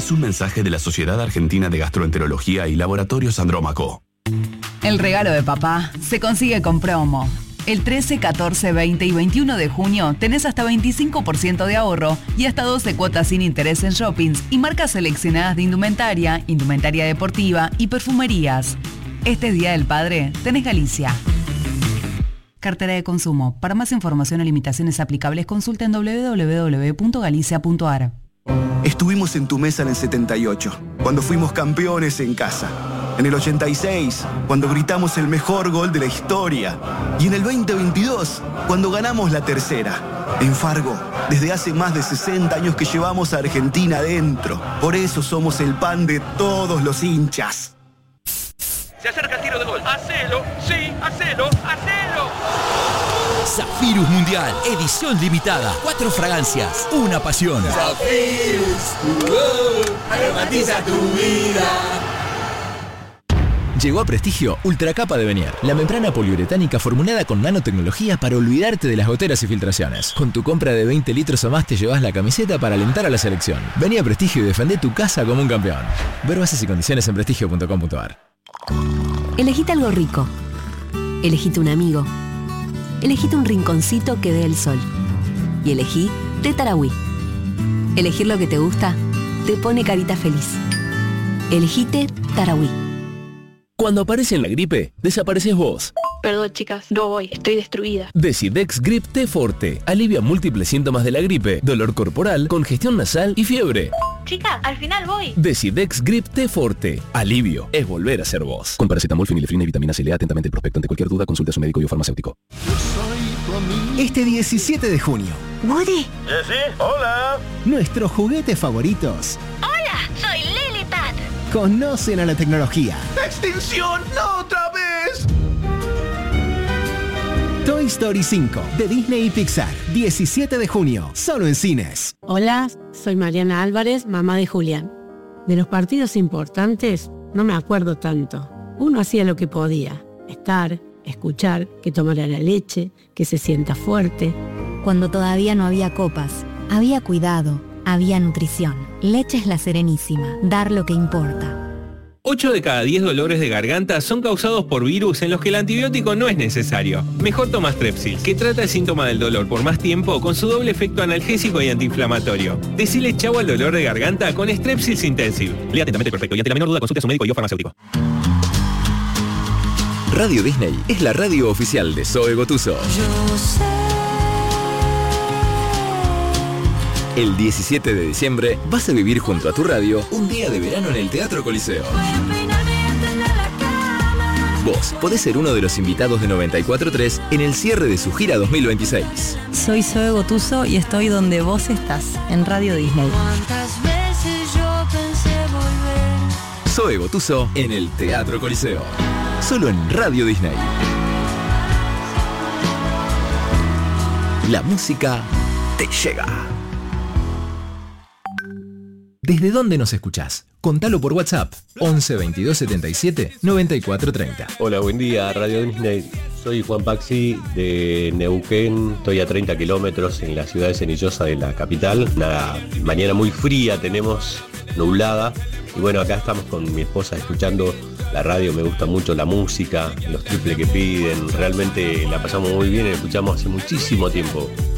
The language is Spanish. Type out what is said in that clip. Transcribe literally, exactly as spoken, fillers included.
es un mensaje de la Sociedad Argentina de Gastroenterología y Laboratorios Andrómaco. El regalo de papá se consigue con promo. El trece, catorce, veinte y veintiuno de junio tenés hasta veinticinco por ciento de ahorro y hasta doce cuotas sin interés en shoppings y marcas seleccionadas de indumentaria, indumentaria deportiva y perfumerías. Este Día del Padre tenés Galicia. Cartera de consumo. Para más información o limitaciones aplicables, consulta en doble u doble u doble u punto galicia punto a r. Estuvimos en tu mesa en el setenta y ocho, cuando fuimos campeones en casa. En el ochenta y seis, cuando gritamos el mejor gol de la historia. Y en el veinte veintidós, cuando ganamos la tercera. En Fargo, desde hace más de sesenta años que llevamos a Argentina adentro. Por eso somos el pan de todos los hinchas. Se acerca el tiro de gol. ¡Hacelo! ¡Sí! ¡Hacelo! ¡Hacelo! Zafirus Mundial, edición limitada. Cuatro fragancias, una pasión. Zafirus, uh, aromatiza tu vida. Llegó a Prestigio Ultracapa de Venier, la membrana poliuretánica formulada con nanotecnología para olvidarte de las goteras y filtraciones. Con tu compra de veinte litros o más te llevas la camiseta para alentar a la selección. Vení a Prestigio y defendé tu casa como un campeón. Ver bases y condiciones en prestigio punto com punto a r. Elegite algo rico. Elegite un amigo. Elegite un rinconcito que dé el sol. Y elegí Té Tarahui. Elegir lo que te gusta te pone carita feliz. Elegite Tarahui. Cuando aparece la gripe, desapareces vos. Perdón, chicas, no voy, estoy destruida. Decidex Grip T Forte alivia múltiples síntomas de la gripe, dolor corporal, congestión nasal y fiebre. Chicas, al final voy. Decidex Grip T Forte. Alivio es volver a ser vos. Con paracetamol, fenilefrina y vitamina C. Lea atentamente el prospecto. Ante cualquier duda, consulte a su médico y o farmacéutico. Este diecisiete de junio. Woody. Jessy, hola. Nuestros juguetes favoritos. Hola, soy Lilipad. Conocen a la tecnología. ¡Extinción! ¡No otra vez! Toy Story cinco, de Disney y Pixar. diecisiete de junio, solo en cines. Hola, soy Mariana Álvarez, mamá de Julián. De los partidos importantes, no me acuerdo tanto. Uno hacía lo que podía. Estar, escuchar, que tomara la leche, que se sienta fuerte. Cuando todavía no había copas, había cuidado, había nutrición. Leche es La Serenísima, dar lo que importa. ocho de cada diez dolores de garganta son causados por virus en los que el antibiótico no es necesario. Mejor toma Strepsils, que trata el síntoma del dolor por más tiempo con su doble efecto analgésico y antiinflamatorio. Decile chau al dolor de garganta con Strepsils Intensive. Lea atentamente el prospecto y ante la menor duda consulte a su médico y o farmacéutico. Radio Disney es la radio oficial de Zoe Gotuso. Yo sé. El diecisiete de diciembre vas a vivir junto a tu radio un día de verano en el Teatro Coliseo. Vos podés ser uno de los invitados de noventa y cuatro punto tres en el cierre de su gira dos mil veintiséis. Soy Zoe Gotuso y estoy donde vos estás, en Radio Disney. ¿Cuántas veces yo pensé volver? Zoe Gotuso en el Teatro Coliseo. Solo en Radio Disney. La música te llega. ¿Desde dónde nos escuchás? Contalo por WhatsApp, once veintidós setenta y siete noventa y cuatro treinta. Hola, buen día, Radio Disney. Soy Juan Paxi de Neuquén, estoy a treinta kilómetros en la ciudad de Cenillosa de la capital. Una mañana muy fría tenemos, nublada. Y bueno, acá estamos con mi esposa escuchando la radio, me gusta mucho la música, los triples que piden, realmente la pasamos muy bien y la escuchamos hace muchísimo tiempo.